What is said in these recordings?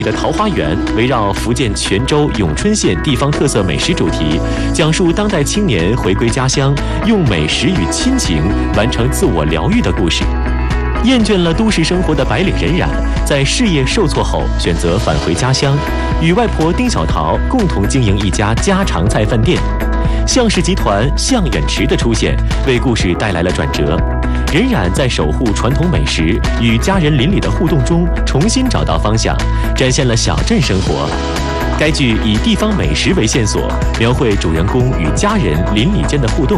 的桃花源围绕福建泉州永春县地方特色美食主题，讲述当代青年回归家乡，用美食与亲情完成自我疗愈的故事。厌倦了都市生活的白领任然，在事业受挫后选择返回家乡，与外婆丁小桃共同经营一家家常菜饭店。向氏集团向远池的出现，为故事带来了转折。任然在守护传统美食与家人邻里的互动中，重新找到方向，展现了小镇生活。该剧以地方美食为线索，描绘主人公与家人邻里间的互动。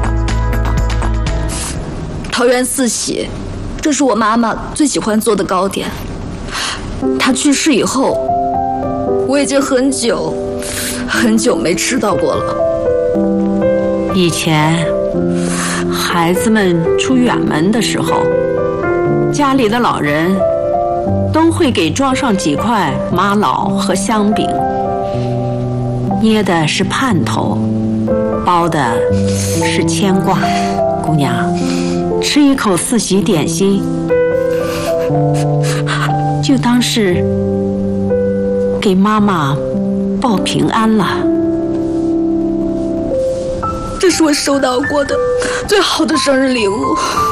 桃园四喜，这是我妈妈最喜欢做的糕点。她去世以后，我已经很久没吃到过了。 以前孩子们出远门的时候，家里的老人都会给装上几块玛瑙和香饼，捏的是盼头，包的是牵挂。姑娘，吃一口四喜点心，就当是给妈妈报平安了。 这是我收到过的最好的生日礼物。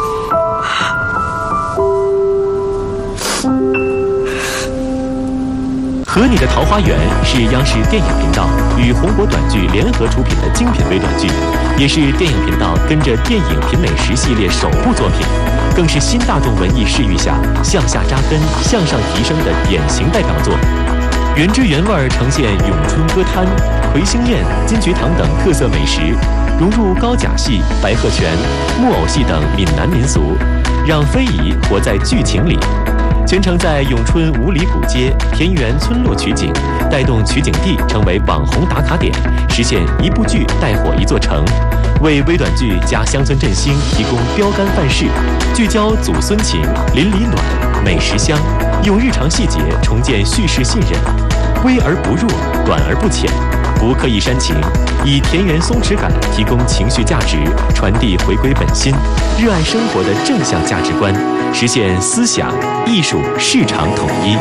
和你的桃花源是央视电影频道与红果短剧联合出品的精品微短剧，也是电影频道跟着电影品美食系列首部作品，更是新大众文艺视域下向下扎根、向上提升的典型代表作。原汁原味呈现咏春歌滩、魁星宴、金菊堂等特色美食，融入高甲戏、白鹤拳、木偶戏等闽南民俗，让非遗活在剧情里。全程在咏春五里古街、田园村落取景，带动取景地成为网红打卡点，实现一部剧带火一座城，为微短剧加乡村振兴提供标杆范式，聚焦祖孙情、邻里暖、美食香，用日常细节重建叙事信任，微而不弱，短而不浅，不刻意煽情，以田园松弛感提供情绪价值，传递回归本心、热爱生活的正向价值观，实现思想、艺术、市场统一。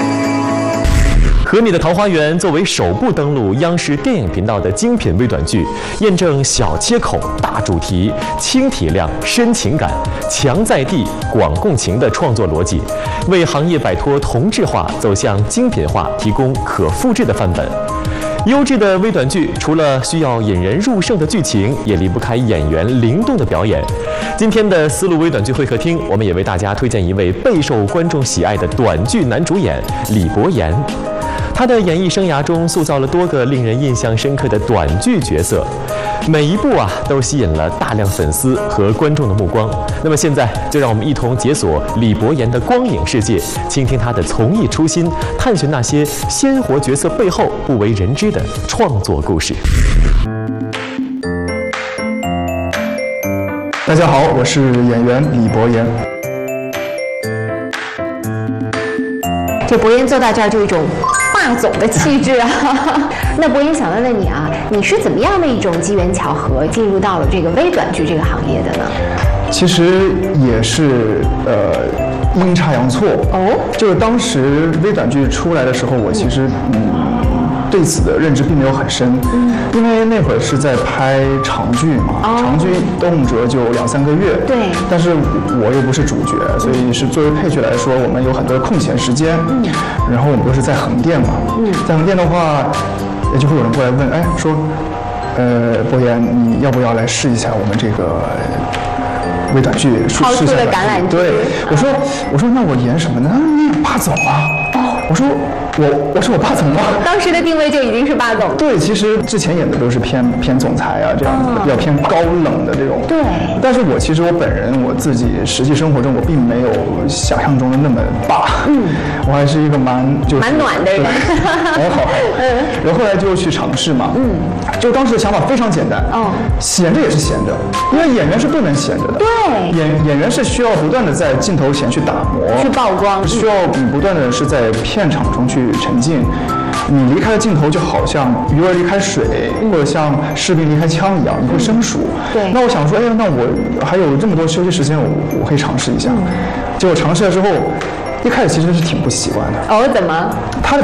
和你的桃花源作为首部登陆央视电影频道的精品微短剧，验证小切口、大主题、轻体量、深情感、强在地、广共情的创作逻辑，为行业摆脱同质化走向精品化提供可复制的范本。优质的微短剧除了需要引人入胜的剧情，也离不开演员灵动的表演。今天的丝路微短剧会客厅，我们也为大家推荐一位备受观众喜爱的短剧男主演李博言。他的演艺生涯中塑造了多个令人印象深刻的短剧角色，每一部都吸引了大量粉丝和观众的目光。那么现在就让我们一同解锁李博言的光影世界，倾听他的从艺初心，探寻那些鲜活角色背后不为人知的创作故事。 大家好，我是演员李博言。 这博言坐到这儿就有一种霸总的气质啊。那博言想问问你啊，你是怎么样的一种机缘巧合进入到了这个微短剧这个行业的呢？ 其实也是阴差阳错哦。就是当时微短剧出来的时候，我其实对此的认知并没有很深，因为那会儿是在拍长剧嘛，长剧动辄就2-3个月，对。但是我又不是主角，所以是作为配角来说，我们有很多空闲时间，然后我们都是在横店嘛，在横店的话，也就会有人过来问，哎，说，博言，你要不要来试一下我们这个微短剧？ 抛出了橄榄枝。 对，我说那我演什么呢？霸总啊。我说我霸总吗？ 当时的定位就已经是霸总。 对，其实之前演的都是偏总裁啊这样子的，比较偏高冷的这种。对。但是其实我本人我自己实际生活中我并没有想象中的那么霸。我还是一个蛮暖的人。 很好。然后后来就去尝试嘛。就当时的想法非常简单。闲着也是闲着，因为演员是不能闲着的。对。演员是需要不断的在镜头前去打磨、 去曝光， 需要不断的是在片场中去沉浸。你离开了镜头，就好像鱼儿离开水，或者像士兵离开枪一样，你会生疏。对。那我想说，哎呀，那我还有这么多休息时间，我可以尝试一下。结果尝试了之后，一开始其实是挺不习惯的。 怎么？ 他的